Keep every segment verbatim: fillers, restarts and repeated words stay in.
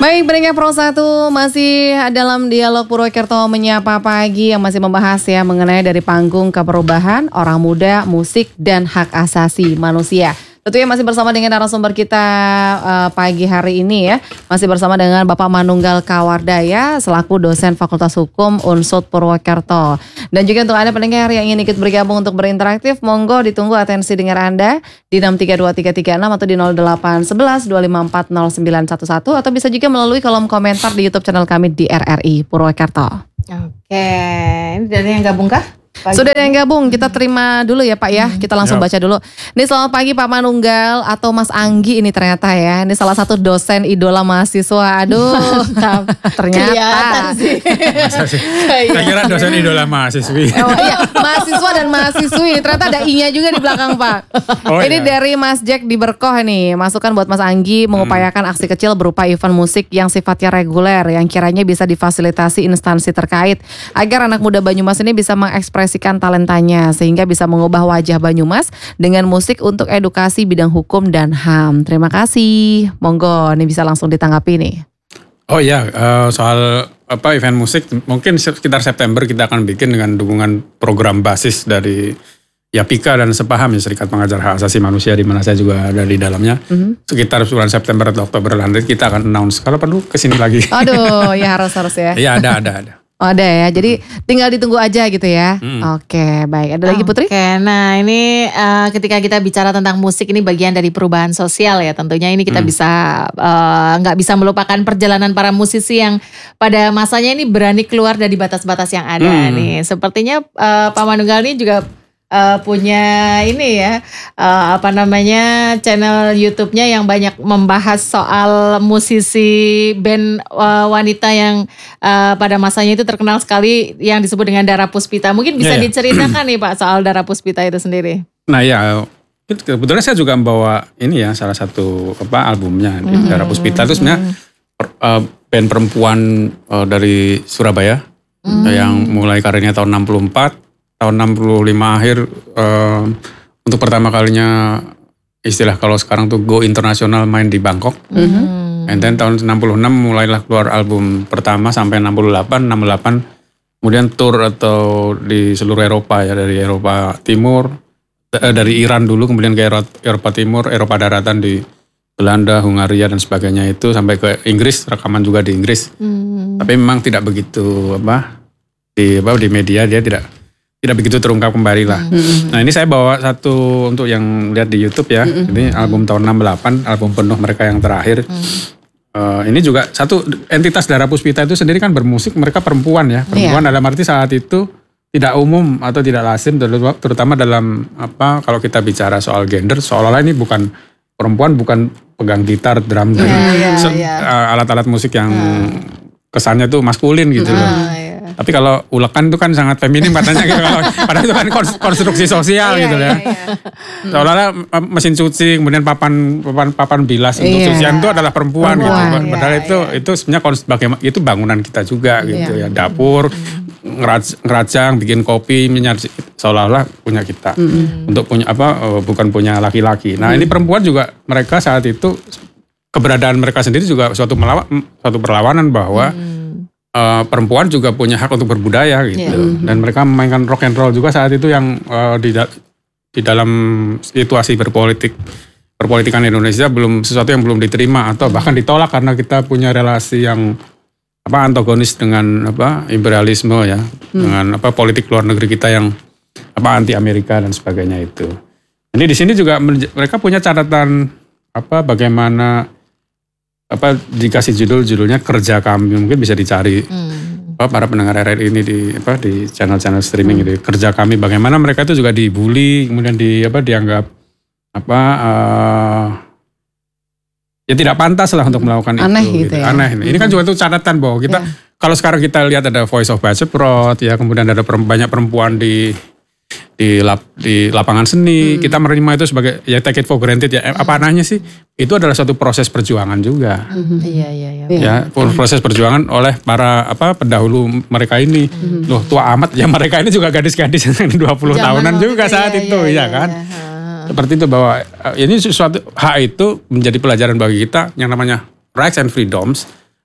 Baik, pendengar Pro satu masih dalam dialog Purwokerto Menyapa Pagi yang masih membahas ya mengenai dari panggung ke perubahan, orang muda, musik, dan hak asasi manusia. Tentunya masih bersama dengan narasumber kita uh, pagi hari ini ya. Masih bersama dengan Bapak Manunggal Kawardaya selaku dosen Fakultas Hukum U N S U D Purwokerto. Dan juga untuk Anda pendengar yang ingin ikut bergabung untuk berinteraktif, monggo ditunggu atensi dengar Anda di enam tiga dua tiga tiga enam atau di nol delapan satu satu dua lima empat nol sembilan satu satu atau bisa juga melalui kolom komentar di YouTube channel kami di R R I Purwokerto. Oke, ini dari yang gabung kah? Pagi. Sudah ada yang gabung, kita terima dulu ya Pak ya. Kita langsung baca dulu. Ini selamat pagi Pak Manunggal atau Mas Anggi ini ternyata ya. Ini salah satu dosen idola mahasiswa. Aduh, ternyata. sih. Saya kira dosen idola mahasiswi. Oh iya, mahasiswa dan mahasiswi. Ternyata ada I-nya juga di belakang Pak. Oh, ini iya. Dari Mas Jack di Berkoh nih. Masukan buat Mas Anggi mengupayakan aksi kecil berupa event musik yang sifatnya reguler. Yang kiranya bisa difasilitasi instansi terkait. Agar anak muda Banyumas ini bisa mengekspresikan talentanya sehingga bisa mengubah wajah Banyumas dengan musik untuk edukasi bidang hukum dan H A M. Terima kasih. Monggo, ini bisa langsung ditanggapi nih. Oh iya, uh, soal apa event musik mungkin sekitar September kita akan bikin dengan dukungan program basis dari Yapika dan Sepaham ya, Serikat Pengajar Hak Asasi Manusia di mana saya juga ada di dalamnya. Mm-hmm. Sekitar bulan September atau Oktober nanti kita akan announce kalau perlu kesini lagi. Aduh, ya harus harus ya. Iya ada ada ada. Oh, ada ya, jadi tinggal ditunggu aja gitu ya. Hmm. Oke, baik. Ada lagi Putri? Oke, nah ini uh, ketika kita bicara tentang musik ini bagian dari perubahan sosial ya. Tentunya ini kita hmm. bisa nggak uh, bisa melupakan perjalanan para musisi yang pada masanya ini berani keluar dari batas-batas yang ada hmm. nih. Sepertinya uh, Pak Manunggal ini juga Uh, punya ini ya uh, apa namanya channel YouTube-nya yang banyak membahas soal musisi band uh, wanita yang uh, pada masanya itu terkenal sekali yang disebut dengan Dara Puspita. Mungkin bisa yeah, yeah. diceritakan nih Pak soal Dara Puspita itu sendiri. Nah ya kebetulan saya juga membawa ini ya salah satu apa albumnya mm-hmm. Dara Puspita itu sebenarnya uh, band perempuan uh, dari Surabaya mm-hmm. yang mulai karirnya tahun enam puluh empat. Tahun enam puluh lima akhir uh, untuk pertama kalinya istilah kalau sekarang tuh go internasional main di Bangkok. Mm-hmm. And then tahun enam puluh enam mulailah keluar album pertama sampai enam puluh delapan, enam puluh delapan kemudian tour atau di seluruh Eropa ya, dari Eropa Timur, eh, dari Iran dulu kemudian ke Eropa Timur, Eropa Daratan di Belanda, Hungaria dan sebagainya itu sampai ke Inggris, rekaman juga di Inggris. Mm. Tapi memang tidak begitu apa di apa di media dia tidak tidak begitu terungkap kembali lah. Mm-hmm. Nah ini saya bawa satu untuk yang lihat di YouTube ya. Mm-hmm. Ini album tahun enam puluh delapan, album penuh mereka yang terakhir. Mm-hmm. Uh, ini juga satu entitas Dara Puspita itu sendiri kan bermusik, mereka perempuan ya. Perempuan yeah. dalam arti saat itu tidak umum atau tidak lazim, terutama dalam apa kalau kita bicara soal gender, seolah-olah ini bukan perempuan, bukan pegang gitar, drum, dan yeah, yeah, yeah. Uh, alat-alat musik yang yeah. kesannya tuh maskulin gitu loh. Yeah. Tapi kalau ulekan itu kan sangat feminim katanya gitu. Padahal itu kan konstruksi sosial gitu ya. Seolah-olah mesin cuci, kemudian papan papan papan bilas untuk iya. cucian itu adalah perempuan, perempuan gitu. Padahal iya, itu iya. itu sebenarnya bagaimana itu bangunan kita juga gitu iya. ya. Dapur, ngeraj, ngerajang, bikin kopi, minyak seolah-olah punya kita. Mm-hmm. Untuk punya apa bukan punya laki-laki. Nah, mm. ini perempuan juga mereka saat itu keberadaan mereka sendiri juga suatu melawan suatu perlawanan bahwa mm. Uh, perempuan juga punya hak untuk berbudaya gitu, yeah. dan mereka memainkan rock and roll juga saat itu yang uh, di, da- di dalam situasi berpolitik perpolitikan Indonesia belum sesuatu yang belum diterima atau bahkan ditolak karena kita punya relasi yang apa antagonis dengan apa imperialisme ya, hmm. dengan apa politik luar negeri kita yang apa anti Amerika dan sebagainya itu. Jadi di sini juga mereka punya catatan apa bagaimana apa dikasih judul-judulnya kerja kami, mungkin bisa dicari hmm. apa, para pendengar R R I ini di apa di channel-channel streaming hmm. itu kerja kami bagaimana mereka itu juga dibully kemudian di apa dianggap apa uh, ya tidak pantas lah untuk melakukan aneh itu gitu gitu. Ya. Aneh ini hmm. kan juga itu catatan bahwa kita yeah. kalau sekarang kita lihat ada Voice of Baceprot ya kemudian ada banyak perempuan di di lap, di lapangan seni, hmm. kita menerima itu sebagai ya take it for granted ya. Hmm. Apa anehnya sih? Itu adalah suatu proses perjuangan juga. Hmm. Iya iya iya. Ya, proses perjuangan oleh para apa pendahulu mereka ini. Hmm. Loh, tua amat ya mereka ini juga gadis-gadis dua puluh tahunan juga saat iya, itu iya, ya kan. Iya, iya. Seperti itu bahwa ini sesuatu hak itu menjadi pelajaran bagi kita yang namanya rights and freedoms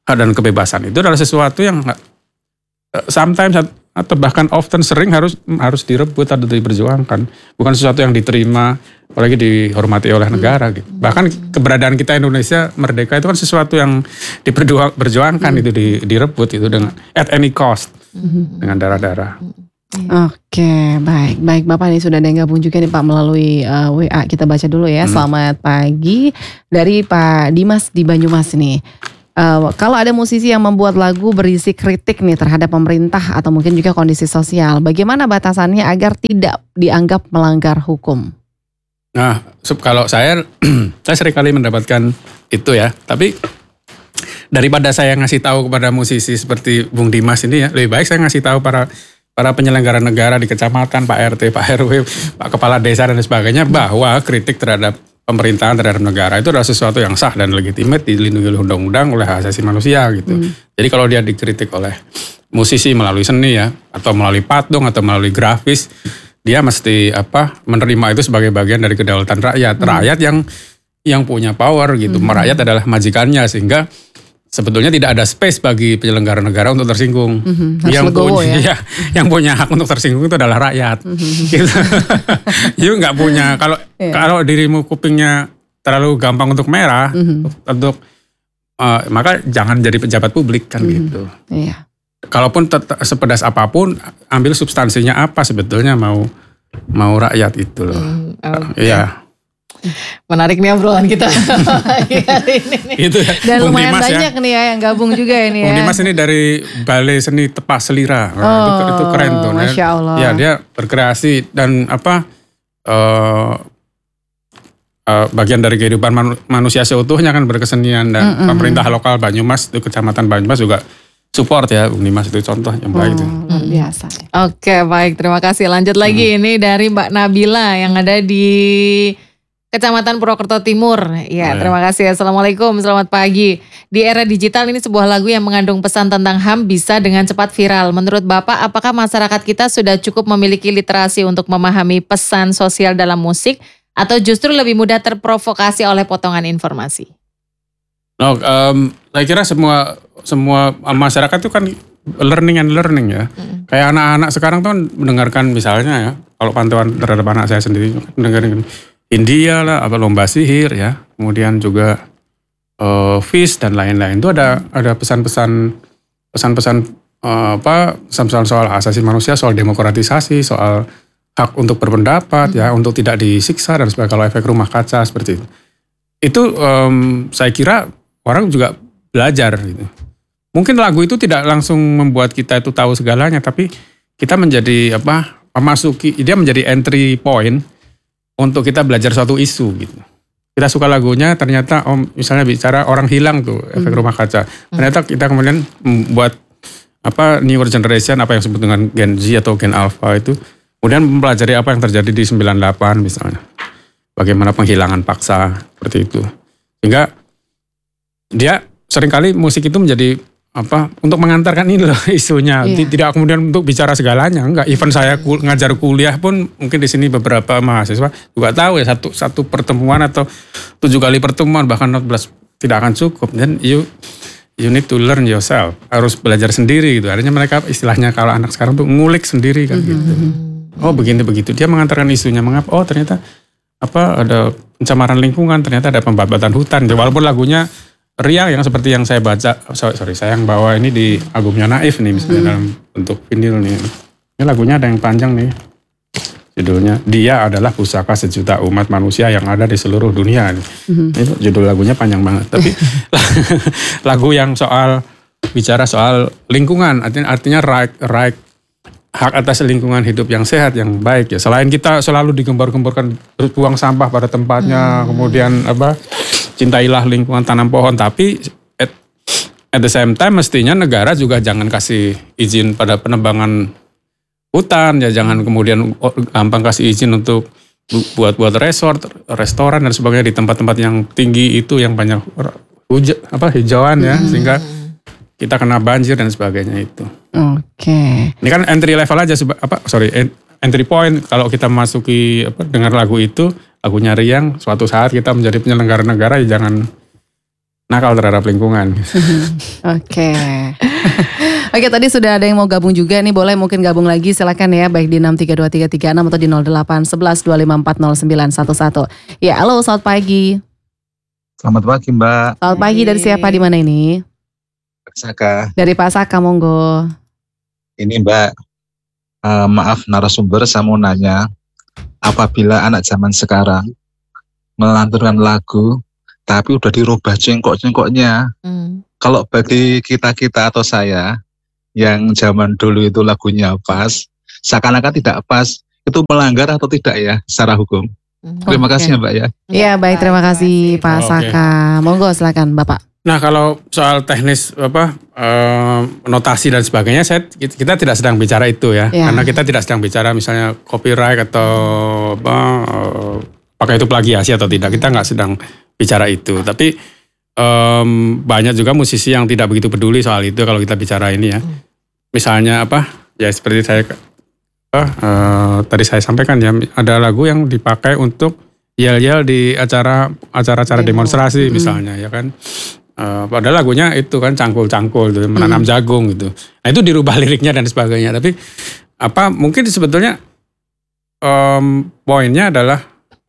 hak dan kebebasan itu adalah sesuatu yang sometimes atau bahkan often sering harus harus direbut atau diperjuangkan, bukan sesuatu yang diterima apalagi dihormati oleh negara gitu. Bahkan keberadaan kita Indonesia merdeka itu kan sesuatu yang diperjuangkan, hmm. itu direbut itu dengan at any cost, hmm. dengan darah-darah. Oke, baik, baik Bapak, ini sudah ada yang gabung juga nih Pak melalui uh, W A, kita baca dulu ya. Hmm. Selamat pagi dari Pak Dimas di Banyumas nih. Uh, kalau ada musisi yang membuat lagu berisi kritik nih terhadap pemerintah atau mungkin juga kondisi sosial, bagaimana batasannya agar tidak dianggap melanggar hukum? Nah, kalau saya, saya seringkali mendapatkan itu ya, tapi daripada saya ngasih tahu kepada musisi seperti Bung Dimas ini ya, lebih baik saya ngasih tahu para para penyelenggara negara di kecamatan, Pak R T, Pak R W, Pak Kepala Desa dan sebagainya, bahwa kritik terhadap pemerintahan terhadap negara itu adalah sesuatu yang sah dan legitimate, dilindungi oleh undang-undang, oleh hak asasi manusia gitu. Hmm. Jadi kalau dia dikritik oleh musisi melalui seni ya, atau melalui patung atau melalui grafis, dia mesti apa menerima itu sebagai bagian dari kedaulatan rakyat. Hmm. Rakyat yang yang punya power gitu. Hmm. Rakyat adalah majikannya, sehingga sebetulnya tidak ada space bagi penyelenggara negara untuk tersinggung. Mm-hmm. Yang punya ya? ya, yang punya hak untuk tersinggung itu adalah rakyat. Mm-hmm. Gitu. You nggak punya, kalau yeah. kalau dirimu kupingnya terlalu gampang untuk merah, mm-hmm. untuk uh, maka jangan jadi pejabat publik kan mm-hmm. gitu. Yeah. Kalaupun tet- sepedas apapun, ambil substansinya apa sebetulnya mau mau rakyat itu loh. Mm, okay. Ya. Menarik nih obrolan kita hari ini nih. Itu ya. Dan Bung lumayan Dimas banyak ya. nih ya yang gabung juga ini ya. Bung Dimas ini dari Balai Seni Tepas Selira. Nah, oh, itu, itu keren tuh. Masya Allah. Ya, dia berkreasi dan apa uh, uh, bagian dari kehidupan man, manusia seutuhnya kan berkesenian, dan mm-hmm. pemerintah lokal Banyumas, itu Kecamatan Banyumas juga support ya. Bung Dimas itu contoh yang baik. Oh, luar biasa. Oke, baik, terima kasih. Lanjut lagi hmm. ini dari Mbak Nabila yang ada di Kecamatan Purwokerto Timur. Ya, oh, ya, terima kasih. Assalamualaikum, selamat pagi. Di era digital ini sebuah lagu yang mengandung pesan tentang H A M bisa dengan cepat viral. Menurut Bapak, apakah masyarakat kita sudah cukup memiliki literasi untuk memahami pesan sosial dalam musik, atau justru lebih mudah terprovokasi oleh potongan informasi? No, um, saya kira semua semua masyarakat itu kan learning and learning ya. Hmm. Kayak anak-anak sekarang tuh mendengarkan misalnya ya, kalau pantauan terhadap anak saya sendiri mendengarkan India lah, apa lomba sihir ya, kemudian juga uh, Fish dan lain-lain, itu ada ada pesan-pesan pesan-pesan uh, apa pesan-pesan soal hak asasi manusia, soal demokratisasi, soal hak untuk berpendapat hmm. ya, untuk tidak disiksa dan sebagainya, kalau efek rumah kaca seperti itu. Itu um, saya kira orang juga belajar gitu. Mungkin lagu itu tidak langsung membuat kita itu tahu segalanya, tapi kita menjadi apa memasuki, dia menjadi entry point untuk kita belajar suatu isu gitu. Kita suka lagunya, ternyata om misalnya bicara orang hilang tuh, efek rumah kaca. Ternyata kita kemudian membuat apa newer generation, apa yang disebut dengan Gen Z atau Gen Alpha itu, kemudian mempelajari apa yang terjadi di sembilan puluh delapan misalnya. Bagaimana penghilangan paksa seperti itu. Sehingga dia seringkali musik itu menjadi apa untuk mengantarkan ini loh isunya, iya. Tidak kemudian untuk bicara segalanya, enggak. Even saya kul- ngajar kuliah pun mungkin di sini beberapa mahasiswa juga tahu ya, satu satu pertemuan atau tujuh kali pertemuan bahkan empat belas tidak akan cukup. Dan you you need to learn yourself, harus belajar sendiri gitu. Artinya mereka istilahnya kalau anak sekarang tuh ngulik sendiri kan mm-hmm. gitu. Oh begini begitu, dia mengantarkan isunya, mengapa? Oh ternyata apa ada pencemaran lingkungan, ternyata ada pembabatan hutan. Walaupun lagunya riang yang seperti yang saya baca, sorry, sorry saya yang bawa ini di albumnya Naif nih misalnya hmm. dalam bentuk vinyl nih. Ini lagunya ada yang panjang nih. Judulnya Dia Adalah Pusaka Sejuta Umat Manusia yang ada di seluruh dunia. Hmm. Itu judul lagunya panjang banget. Tapi lagu yang soal bicara soal lingkungan, artinya artinya right, right hak atas lingkungan hidup yang sehat, yang baik ya. Selain kita selalu digembor-gemborkan buang sampah pada tempatnya, hmm. kemudian apa? Cintailah lingkungan, tanam pohon, tapi at, at the same time mestinya negara juga jangan kasih izin pada penebangan hutan ya, jangan kemudian gampang kasih izin untuk buat-buat resort, restoran dan sebagainya di tempat-tempat yang tinggi itu yang banyak huja, apa hijauan ya, hmm. sehingga kita kena banjir dan sebagainya itu. Oke. Okay. Ini kan entry level aja, apa sorry entry point kalau kita masuki apa dengar lagu itu. Lagunya riang, suatu saat kita menjadi penyelenggara negara ya jangan nakal terhadap lingkungan. Oke. Oke, tadi sudah ada yang mau gabung juga nih, boleh mungkin gabung lagi silakan ya, baik di enam tiga dua tiga tiga enam atau di nol delapan satu satu dua lima empat nol sembilan satu satu. Ya, halo, selamat pagi. Selamat pagi Mbak. Selamat pagi, dari siapa, di mana ini? Pak Saka. Dari Pak Saka, monggo. Ini Mbak, uh, maaf narasumber, saya mau nanya, apabila anak zaman sekarang melantunkan lagu tapi udah dirubah cengkok-cengkoknya, hmm. kalau bagi kita-kita atau saya yang zaman dulu itu lagunya pas, seakan-akan tidak pas, itu melanggar atau tidak ya secara hukum? Hmm. Terima okay. kasih ya Mbak ya. Iya baik, terima kasih Pak Saka. Okay. Monggo silakan Bapak. Nah kalau soal teknis apa eh, notasi dan sebagainya, saya kita tidak sedang bicara itu ya, ya. Karena kita tidak sedang bicara misalnya copyright atau apa, eh, apakah itu plagiasi atau tidak, kita nggak sedang bicara itu. Tapi um, banyak juga musisi yang tidak begitu peduli soal itu kalau kita bicara ini ya. Misalnya apa? Ya seperti saya apa, uh, tadi saya sampaikan ya, ada lagu yang dipakai untuk yel-yel di acara acara-acara demonstrasi hmm. misalnya ya kan. Uh, padahal lagunya itu kan cangkul-cangkul gitu, menanam hmm. jagung gitu. Nah itu dirubah liriknya dan sebagainya. Tapi apa mungkin sebetulnya um, poinnya adalah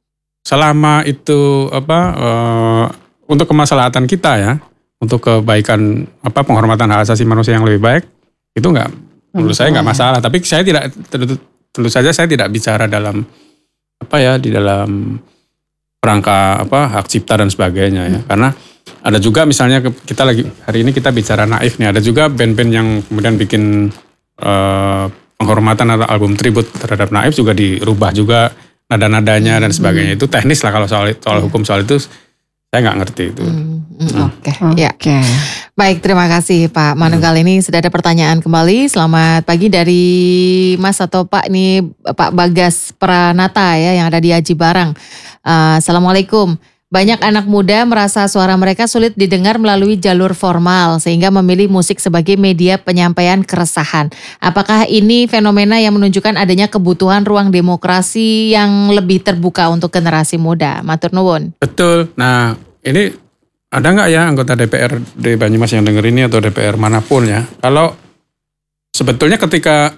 selama itu apa uh, untuk kemaslahatan kita ya, untuk kebaikan apa penghormatan hak asasi manusia yang lebih baik, itu enggak menurut saya enggak masalah. Tapi saya tidak tentu, tentu saja saya tidak bicara dalam apa ya di dalam rangka apa hak cipta dan sebagainya ya. Karena ada juga misalnya kita lagi hari ini kita bicara Naif nih, ada juga band-band yang kemudian bikin uh, penghormatan atau album tribute terhadap Naif juga dirubah juga nada-nadanya dan sebagainya. Itu teknis lah kalau soal soal hukum soal itu saya nggak ngerti itu. Hmm, hmm, Oke, okay. ya. Okay. Baik, terima kasih Pak Manunggal. Hmm. Ini sudah ada pertanyaan kembali. Selamat pagi dari Mas atau Pak ini Pak Bagas Pranata ya yang ada di Aji Barang. Uh, Assalamualaikum. Banyak anak muda merasa suara mereka sulit didengar melalui jalur formal sehingga memilih musik sebagai media penyampaian keresahan. Apakah ini fenomena yang menunjukkan adanya kebutuhan ruang demokrasi yang lebih terbuka untuk generasi muda? Matur nuwun. Betul. Nah ini ada nggak ya anggota D P R D Banyumas yang denger ini atau D P R manapun ya? Kalau sebetulnya ketika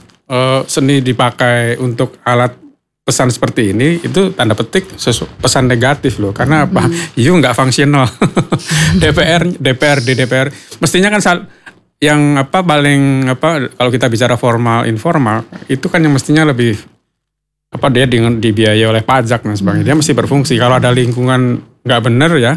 seni dipakai untuk alat pesan seperti ini itu tanda petik sesu, pesan negatif loh, karena apa? Hmm. You nggak fungsional. D P R, D P R, D D P R mestinya kan sal, yang apa paling apa kalau kita bicara formal informal itu kan yang mestinya lebih apa dia dengan dibiayai oleh pajak dan sebagainya. Dia mesti berfungsi. Kalau ada lingkungan nggak benar ya,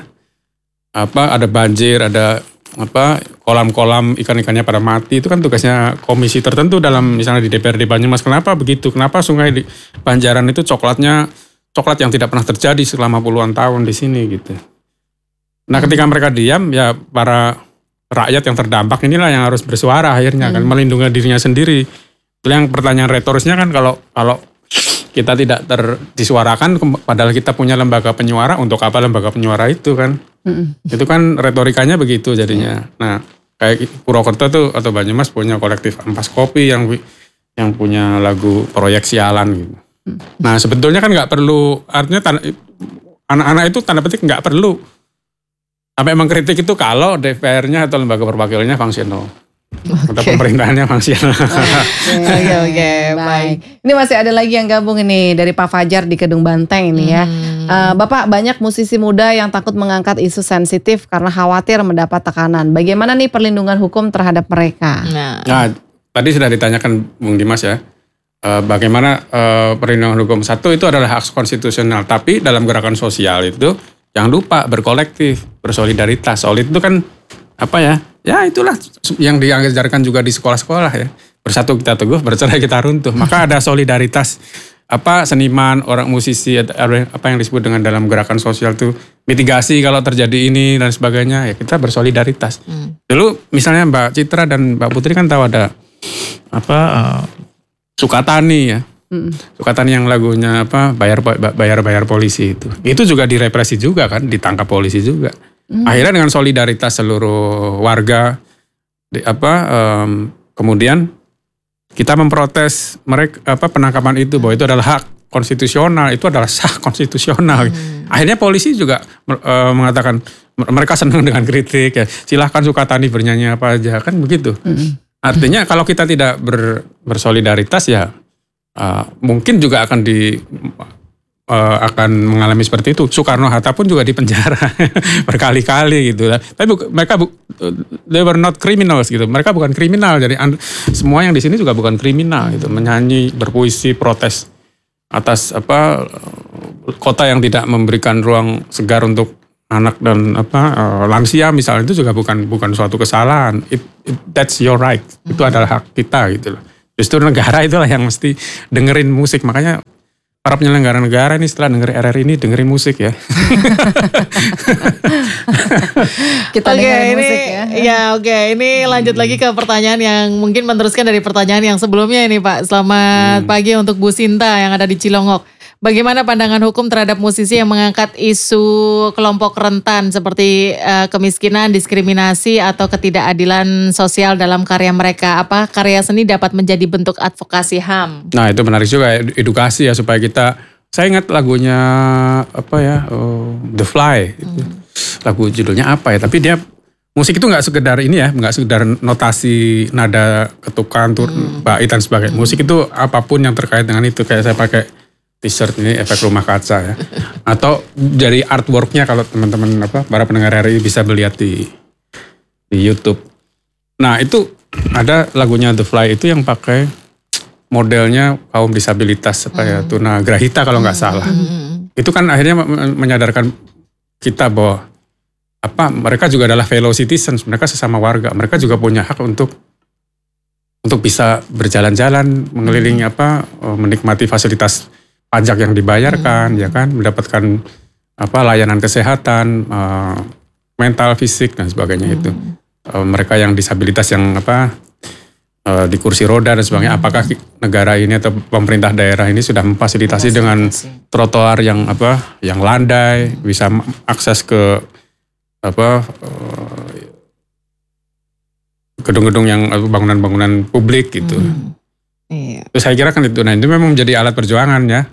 apa ada banjir, ada apa kolam-kolam ikan-ikannya pada mati, itu kan tugasnya komisi tertentu dalam misalnya di D P R D Banyumas. Kenapa begitu? Kenapa sungai di Banjaran itu coklatnya coklat yang tidak pernah terjadi selama puluhan tahun di sini gitu. Nah ketika mereka diam ya para rakyat yang terdampak inilah yang harus bersuara akhirnya kan, melindungi dirinya sendiri. Itu yang pertanyaan retorisnya kan, kalau kalau kita tidak terdisuarakan padahal kita punya lembaga penyuara, untuk apa lembaga penyuara itu kan? Mm. Itu kan retorikanya begitu jadinya. Nah, kayak Purwokerto tuh atau Banyumas punya kolektif Ampas Kopi yang yang punya lagu Proyek Sialan gitu. Mm. Nah, sebetulnya kan nggak perlu, artinya tanda, anak-anak itu tanda petik nggak perlu sampai mengkritik itu kalau D P R-nya atau lembaga perwakilannya fungsional. Atau okay. pemerintahannya fungsional. Oke oke baik. Ini masih ada lagi yang gabung ini dari Pak Fajar di Kedung Banteng ini ya. Hmm. Uh, Bapak, banyak musisi muda yang takut mengangkat isu sensitif karena khawatir mendapat tekanan. Bagaimana nih perlindungan hukum terhadap mereka? Nah, nah tadi sudah ditanyakan Bung Dimas ya. Uh, bagaimana uh, perlindungan hukum? Satu itu adalah hak konstitusional. Tapi dalam gerakan sosial itu jangan lupa berkolektif, bersolidaritas. Solid itu kan apa ya? Ya itulah yang diajarkan juga di sekolah-sekolah ya. Bersatu kita teguh, bercerai kita runtuh. Maka ada solidaritas apa seniman, orang musisi, apa yang disebut dengan dalam gerakan sosial itu mitigasi kalau terjadi ini dan sebagainya. Ya kita bersolidaritas. Hmm. Dulu misalnya Mbak Citra dan Mbak Putri kan tahu ada apa uh, Sukatani ya. Hmm. Sukatani yang lagunya apa bayar bayar bayar polisi itu. Itu juga direpresi juga kan, ditangkap polisi juga. Hmm. Akhirnya dengan solidaritas seluruh warga, di, apa um, kemudian kita memprotes mereka apa penangkapan itu bahwa itu adalah hak konstitusional, itu adalah sah konstitusional. Hmm. Akhirnya polisi juga uh, mengatakan mereka senang dengan kritik ya. Silahkan Sukatani bernyanyi apa aja kan begitu. Hmm. Artinya kalau kita tidak ber, bersolidaritas ya uh, mungkin juga akan di uh, akan mengalami seperti itu. Soekarno Hatta pun juga dipenjara berkali-kali gitu. Tapi bu, mereka bu, they were not criminals gitu. Mereka bukan kriminal. Jadi and, semua yang di sini juga bukan kriminal gitu. Menyanyi, berpuisi, protes atas apa kota yang tidak memberikan ruang segar untuk anak dan apa uh, lansia misalnya, itu juga bukan bukan suatu kesalahan. It, it, that's your right. Itu hmm. adalah hak kita gitu loh. Justru negara itulah yang mesti dengerin musik. Makanya para penyelenggara negara ini setelah denger R R I ini dengerin musik ya. Kita okay, dengerin ini, musik ya. Ya oke, okay. Ini lanjut lagi ke pertanyaan yang mungkin meneruskan dari pertanyaan yang sebelumnya ini Pak. Selamat hmm. pagi untuk Bu Sinta yang ada di Cilongok. Bagaimana pandangan hukum terhadap musisi yang mengangkat isu kelompok rentan seperti uh, kemiskinan, diskriminasi, atau ketidakadilan sosial dalam karya mereka? Apa karya seni dapat menjadi bentuk advokasi H A M? Nah itu menarik juga, edukasi ya supaya kita. Saya ingat lagunya apa ya, uh, The Fly. Hmm. Lagu judulnya apa ya? Tapi dia musik itu nggak sekedar ini ya, nggak sekedar notasi nada ketukan, tur, hmm. bait dan sebagainya. Hmm. Musik itu apapun yang terkait dengan itu. Kayak saya pakai t-shirt ini efek rumah kaca ya. Atau dari artworknya kalau teman-teman apa para pendengar R R I bisa melihat di di YouTube. Nah itu ada lagunya The Fly itu yang pakai modelnya kaum disabilitas apa ya, tuna grahita kalau nggak salah. Itu kan akhirnya menyadarkan kita bahwa apa mereka juga adalah fellow citizens, mereka sesama warga, mereka juga punya hak untuk untuk bisa berjalan-jalan mengelilingi apa menikmati fasilitas pajak yang dibayarkan, hmm. ya kan, mendapatkan apa layanan kesehatan, uh, mental, fisik dan sebagainya hmm. itu. Uh, mereka yang disabilitas yang apa uh, di kursi roda dan sebagainya, hmm. apakah negara ini atau pemerintah daerah ini sudah memfasilitasi hmm. dengan trotoar yang apa, yang landai, hmm. bisa akses ke apa uh, gedung-gedung yang bangunan-bangunan publik gitu. Hmm. Iya. Terus saya kira kan itu, nah itu memang menjadi alat perjuangan ya.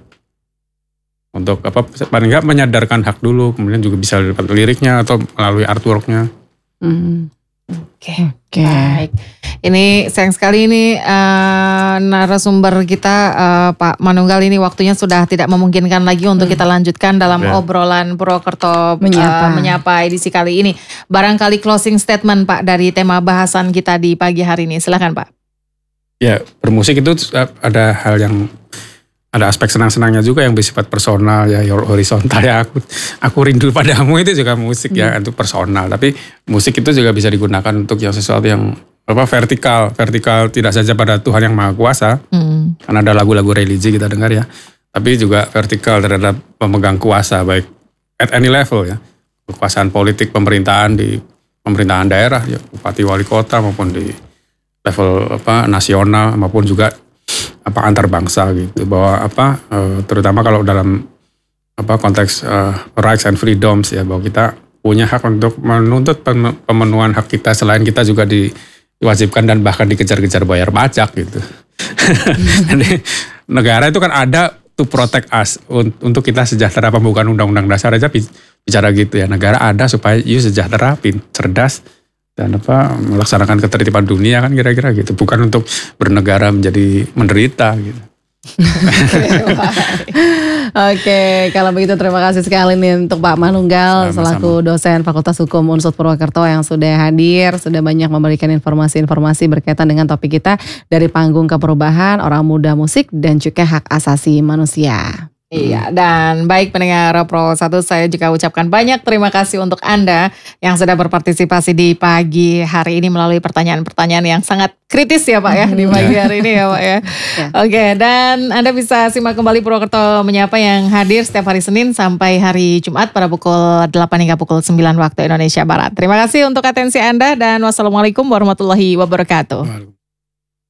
Untuk apa paling nggak menyadarkan hak dulu, kemudian juga bisa dapat liriknya atau melalui artworknya. Hmm. Oke, okay. okay. Baik. Ini sayang sekali ini uh, narasumber kita uh, Pak Manunggal ini waktunya sudah tidak memungkinkan lagi untuk hmm. kita lanjutkan dalam yeah. obrolan Purwokerto menyapa. Uh, menyapa edisi kali ini. Barangkali closing statement Pak dari tema bahasan kita di pagi hari ini, silakan Pak. Ya, bermusik itu ada hal yang ada aspek senang-senangnya juga yang bersifat personal ya, horizontal ya. Aku aku rindu padamu itu juga musik ya, hmm. itu personal. Tapi musik itu juga bisa digunakan untuk yang sesuatu yang apa vertikal, vertikal tidak saja pada Tuhan yang Maha Kuasa. Hmm. Karena ada lagu-lagu religi kita dengar ya. Tapi juga vertikal terhadap pemegang kuasa baik at any level ya. Kekuasaan politik, pemerintahan di pemerintahan daerah ya, bupati wali kota maupun di level apa nasional maupun juga apa antar bangsa gitu, bahwa apa terutama kalau dalam apa konteks uh, rights and freedoms ya, bahwa kita punya hak untuk menuntut pemenuhan hak kita, selain kita juga diwajibkan dan bahkan dikejar-kejar bayar pajak gitu. Jadi negara itu kan ada to protect us, untuk kita sejahtera, pembukaan undang-undang dasar aja bicara gitu ya, negara ada supaya you sejahtera, cerdas dan apa melaksanakan ketertiban dunia kan kira-kira gitu, bukan untuk bernegara menjadi menderita gitu. Oke, kalau begitu terima kasih sekali nih untuk Pak Manunggal selaku dosen Fakultas Hukum U N S U D Purwokerto yang sudah hadir, sudah banyak memberikan informasi-informasi berkaitan dengan topik kita dari panggung ke perubahan, orang muda musik dan juga hak asasi manusia. Iya, dan baik pendengar Pro satu, saya juga ucapkan banyak terima kasih untuk Anda yang sudah berpartisipasi di pagi hari ini melalui pertanyaan-pertanyaan yang sangat kritis ya Pak ya di pagi hari ini ya Pak ya. ya. Oke, dan Anda bisa simak kembali Purwokerto Menyapa yang hadir setiap hari Senin sampai hari Jumat pada pukul delapan hingga pukul sembilan waktu Indonesia Barat. Terima kasih untuk atensi Anda dan wassalamualaikum warahmatullahi wabarakatuh.